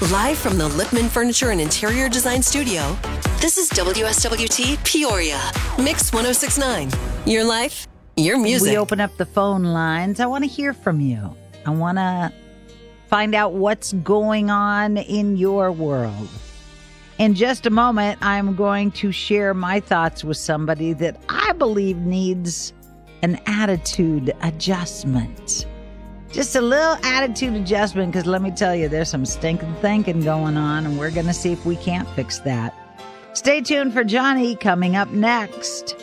Live from the Lipman Furniture and Interior Design Studio, this is WSWT Peoria, Mix 1069. Your life, your music. We open up the phone lines. I want to hear from you. I want to find out what's going on in your world. In just a moment, I'm going to share my thoughts with somebody that I believe needs an attitude adjustment. Just a little attitude adjustment, because let me tell you, there's some stinking thinking going on, and we're going to see if we can't fix that. Stay tuned for Johnny coming up next.